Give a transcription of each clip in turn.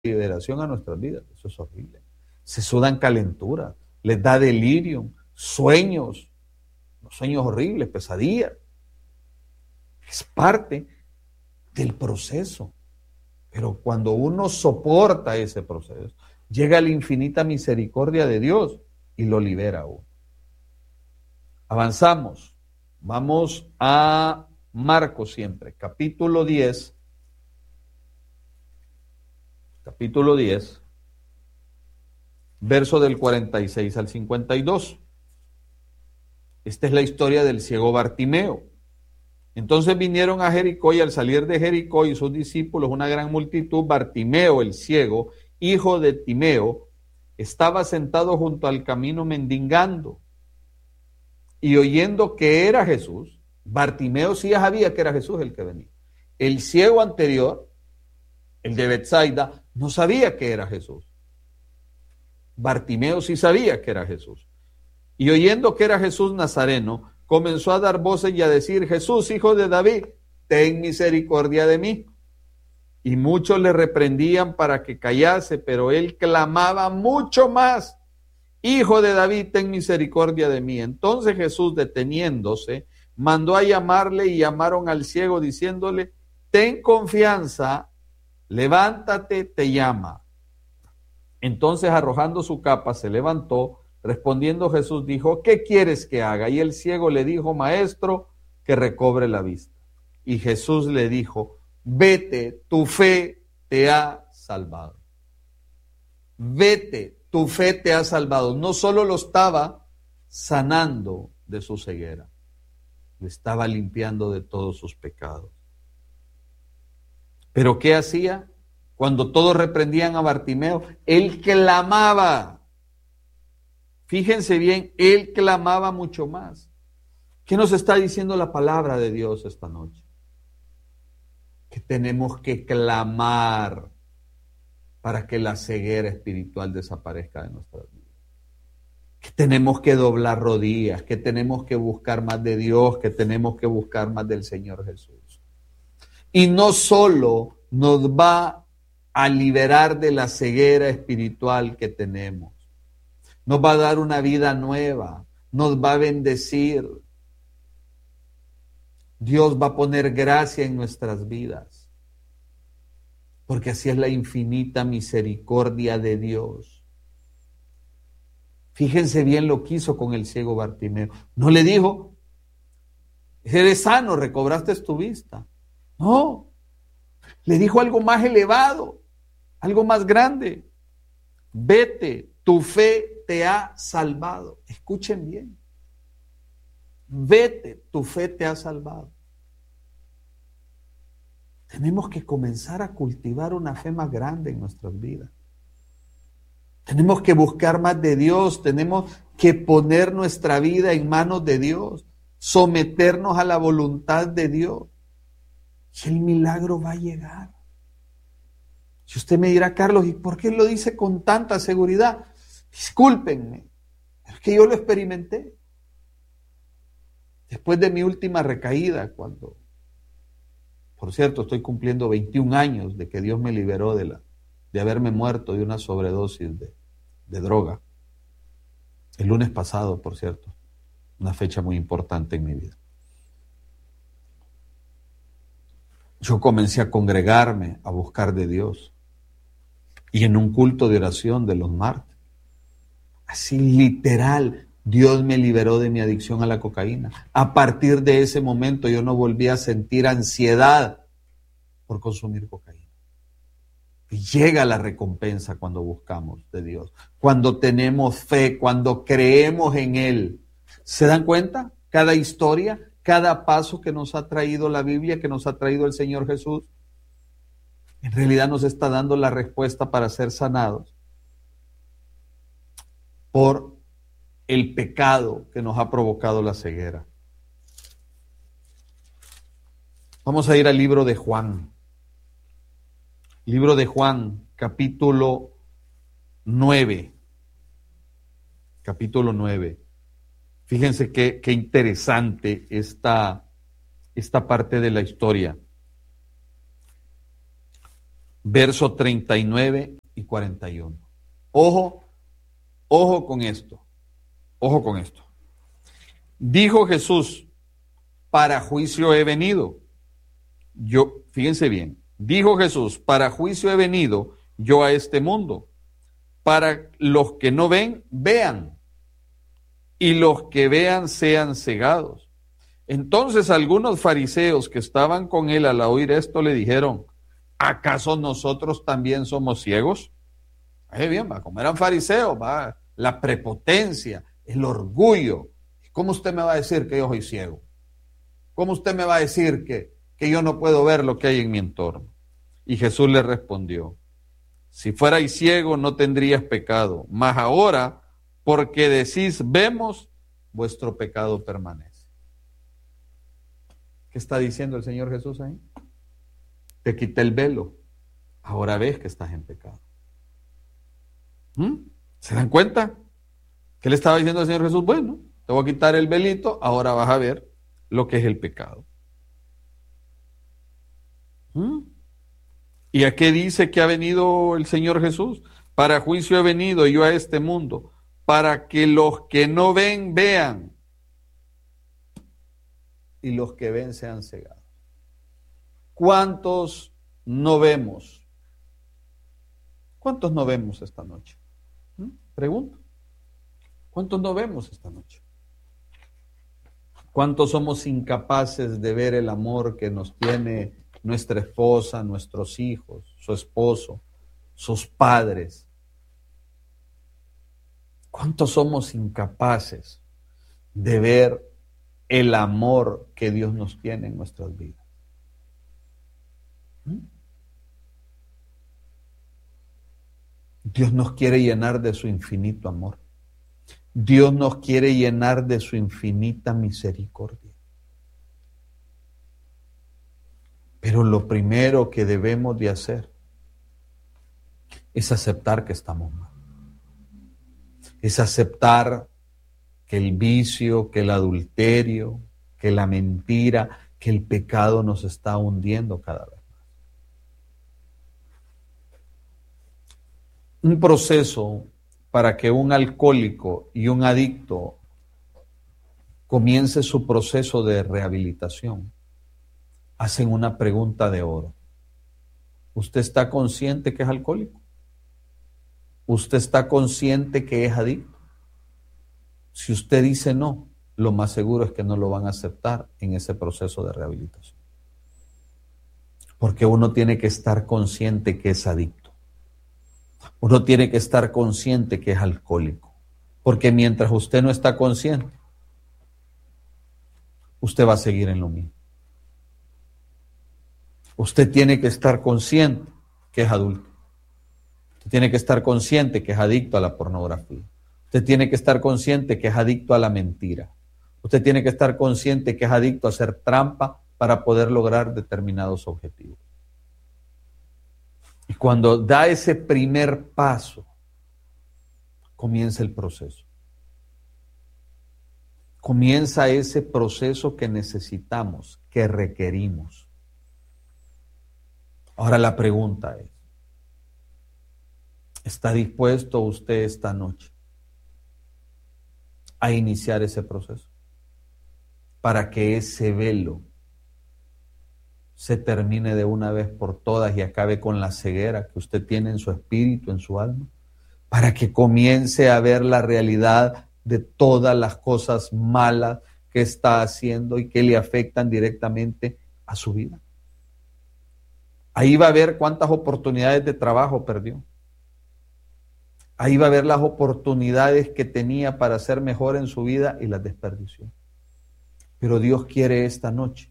liberación a nuestras vidas. Eso es horrible. Se sudan calentura, les da delirio, sueños horribles, pesadillas. Es parte del proceso. Pero cuando uno soporta ese proceso, llega la infinita misericordia de Dios y lo libera a uno. Avanzamos. Vamos a Marcos siempre, capítulo 10. Capítulo 10, verso del 46 al 52. Esta es la historia del ciego Bartimeo. Entonces vinieron a Jericó, y al salir de Jericó y sus discípulos una gran multitud, Bartimeo el ciego, hijo de Timeo, estaba sentado junto al camino mendigando. Y oyendo que era Jesús, Bartimeo sí sabía que era Jesús el que venía. El ciego anterior, el de Betsaida, no sabía que era Jesús. Bartimeo sí sabía que era Jesús. Y oyendo que era Jesús Nazareno, comenzó a dar voces y a decir: Jesús, hijo de David, ten misericordia de mí. Y muchos le reprendían para que callase, pero él clamaba mucho más: Hijo de David, ten misericordia de mí. Entonces Jesús, deteniéndose, mandó a llamarle, y llamaron al ciego diciéndole: ten confianza, levántate, te llama. Entonces, arrojando su capa, se levantó. Respondiendo Jesús dijo: ¿qué quieres que haga? Y el ciego le dijo: Maestro, que recobre la vista. Y Jesús le dijo: vete, tu fe te ha salvado. Vete, tu fe te ha salvado. No solo lo estaba sanando de su ceguera, lo estaba limpiando de todos sus pecados. ¿Pero qué hacía? Cuando todos reprendían a Bartimeo, él clamaba. Fíjense bien, él clamaba mucho más. ¿Qué nos está diciendo la palabra de Dios esta noche? Que tenemos que clamar para que la ceguera espiritual desaparezca de nuestras vidas. Que tenemos que doblar rodillas, que tenemos que buscar más de Dios, que tenemos que buscar más del Señor Jesús. Y no solo nos va a liberar de la ceguera espiritual que tenemos, nos va a dar una vida nueva, nos va a bendecir. Dios va a poner gracia en nuestras vidas, porque así es la infinita misericordia de Dios. Fíjense bien lo que hizo con el ciego Bartimeo. No le dijo: eres sano, recobraste tu vista. No, le dijo algo más elevado, algo más grande. Vete, tu fe te ha salvado. Escuchen bien. Vete, tu fe te ha salvado. Tenemos que comenzar a cultivar una fe más grande en nuestras vidas. Tenemos que buscar más de Dios, tenemos que poner nuestra vida en manos de Dios, someternos a la voluntad de Dios. Y el milagro va a llegar. Si usted me dirá: Carlos, ¿y por qué lo dice con tanta seguridad? Discúlpenme, es que yo lo experimenté. Después de mi última recaída, cuando, por cierto, estoy cumpliendo 21 años de que Dios me liberó de haberme muerto de una sobredosis de droga. El lunes pasado, por cierto, una fecha muy importante en mi vida. Yo comencé a congregarme, a buscar de Dios. Y en un culto de oración de los martes, así literal, Dios me liberó de mi adicción a la cocaína. A partir de ese momento yo no volví a sentir ansiedad por consumir cocaína. Y llega la recompensa cuando buscamos de Dios, cuando tenemos fe, cuando creemos en Él. ¿Se dan cuenta? Cada historia, cada paso que nos ha traído la Biblia, que nos ha traído el Señor Jesús, en realidad nos está dando la respuesta para ser sanados por el pecado que nos ha provocado la ceguera. Vamos a ir al libro de Juan. Libro de Juan, capítulo 9. Capítulo 9. Fíjense qué interesante esta parte de la historia. verso 39 y 41. Ojo con esto. Ojo con esto. Dijo Jesús, para juicio he venido. Fíjense bien, dijo Jesús, para juicio he venido yo a este mundo, para los que no ven, vean, y los que vean sean cegados. Entonces algunos fariseos que estaban con él al oír esto le dijeron, ¿acaso nosotros también somos ciegos? Bien, como eran fariseos, la prepotencia, el orgullo. ¿Cómo usted me va a decir que yo soy ciego? ¿Cómo usted me va a decir que yo no puedo ver lo que hay en mi entorno? Y Jesús le respondió, si fuerais ciego no tendrías pecado, mas ahora, porque decís vemos, vuestro pecado permanece. ¿Qué está diciendo el Señor Jesús ahí? Te quité el velo, ahora ves que estás en pecado. ¿Se dan cuenta? ¿Qué le estaba diciendo el Señor Jesús? Bueno, te voy a quitar el velito, ahora vas a ver lo que es el pecado. ¿Y a qué dice que ha venido el Señor Jesús? Para juicio he venido yo a este mundo, para que los que no ven, vean, y los que ven sean cegados. ¿Cuántos no vemos? ¿Cuántos no vemos esta noche? Pregunto. ¿Cuántos no vemos esta noche? ¿Cuántos somos incapaces de ver el amor que nos tiene nuestra esposa, nuestros hijos, su esposo, sus padres? ¿Cuántos somos incapaces de ver el amor que Dios nos tiene en nuestras vidas? Dios nos quiere llenar de su infinito amor. Dios nos quiere llenar de su infinita misericordia. Pero lo primero que debemos de hacer es aceptar que estamos mal. Es aceptar que el vicio, que el adulterio, que la mentira, que el pecado nos está hundiendo cada vez más. Un proceso para que un alcohólico y un adicto comience su proceso de rehabilitación, hacen una pregunta de oro. ¿Usted está consciente que es alcohólico? ¿Usted está consciente que es adicto? Si usted dice no, lo más seguro es que no lo van a aceptar en ese proceso de rehabilitación. Porque uno tiene que estar consciente que es adicto. Uno tiene que estar consciente que es alcohólico. Porque mientras usted no está consciente, usted va a seguir en lo mismo. Usted tiene que estar consciente que es adulto. Usted tiene que estar consciente que es adicto a la pornografía. Usted tiene que estar consciente que es adicto a la mentira. Usted tiene que estar consciente que es adicto a hacer trampa para poder lograr determinados objetivos. Y cuando da ese primer paso, comienza el proceso. Comienza ese proceso que necesitamos, que requerimos. Ahora la pregunta es, ¿está dispuesto usted esta noche a iniciar ese proceso? Para que ese velo se termine de una vez por todas y acabe con la ceguera que usted tiene en su espíritu, en su alma, para que comience a ver la realidad de todas las cosas malas que está haciendo y que le afectan directamente a su vida. Ahí va a ver cuántas oportunidades de trabajo perdió. Ahí va a ver las oportunidades que tenía para ser mejor en su vida y las desperdició. Pero Dios quiere esta noche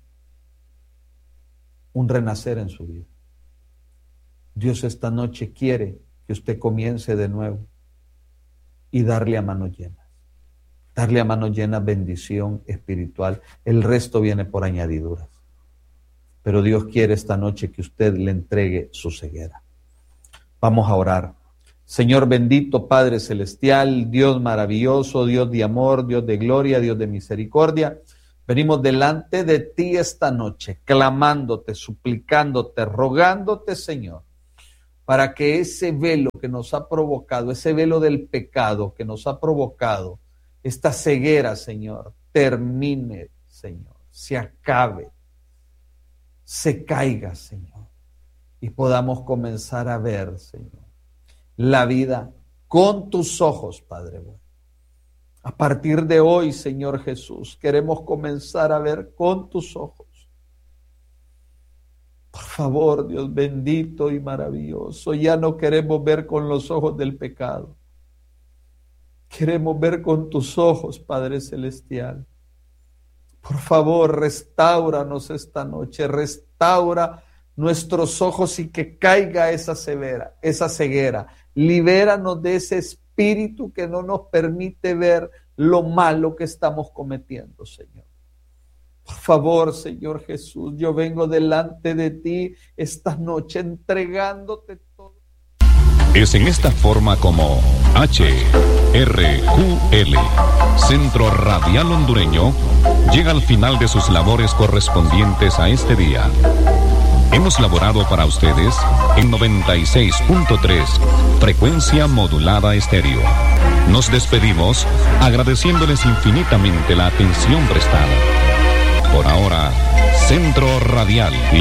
un renacer en su vida. Dios esta noche quiere que usted comience de nuevo y darle a manos llenas. Darle a manos llenas bendición espiritual. El resto viene por añadiduras. Pero Dios quiere esta noche que usted le entregue su ceguera. Vamos a orar. Señor bendito, Padre celestial, Dios maravilloso, Dios de amor, Dios de gloria, Dios de misericordia. Venimos delante de ti esta noche, clamándote, suplicándote, rogándote, Señor, para que ese velo que nos ha provocado, ese velo del pecado que nos ha provocado, esta ceguera, Señor, termine, Señor, se acabe, se caiga, Señor, y podamos comenzar a ver, Señor, la vida con tus ojos, Padre bueno. A partir de hoy, Señor Jesús, queremos comenzar a ver con tus ojos. Por favor, Dios bendito y maravilloso, ya no queremos ver con los ojos del pecado. Queremos ver con tus ojos, Padre Celestial. Por favor, restáuranos esta noche, restaura nuestros ojos y que caiga esa ceguera. Libéranos de ese espíritu que no nos permite ver lo malo que estamos cometiendo, Señor. Por favor, Señor Jesús, yo vengo delante de ti esta noche entregándote todo. Es en esta forma como HRQL, Centro Radial Hondureño, llega al final de sus labores correspondientes a este día. Hemos laborado para ustedes en 96.3, frecuencia modulada estéreo. Nos despedimos agradeciéndoles infinitamente la atención prestada. Por ahora, Centro Radial